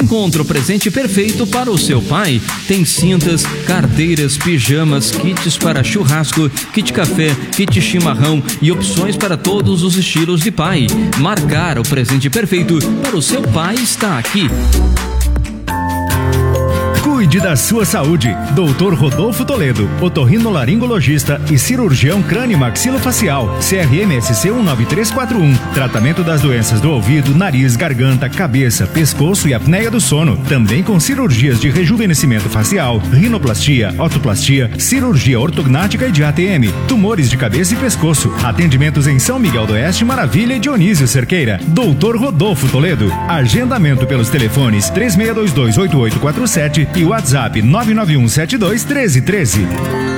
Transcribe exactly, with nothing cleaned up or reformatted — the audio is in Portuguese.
encontra o presente perfeito para o seu pai. Tem cintas, carteiras, pijamas, kits para churrasco, kit café, kit chimarrão e opções para todos os estilos de pai. Marcar o presente perfeito para o seu pai está aqui. Cuide da sua saúde. doutor Rodolfo Toledo, otorrinolaringologista e cirurgião crânio-maxilofacial. C R M S C um nove três quatro um. Tratamento das doenças do ouvido, nariz, garganta, cabeça, pescoço e apneia do sono. Também com cirurgias de rejuvenescimento facial, rinoplastia, otoplastia, cirurgia ortognática e de A T M, tumores de cabeça e pescoço. Atendimentos em São Miguel do Oeste, Maravilha e Dionísio Cerqueira. doutor Rodolfo Toledo. Agendamento pelos telefones três seis dois dois oito oito quatro sete e WhatsApp nove nove um sete dois um três um três.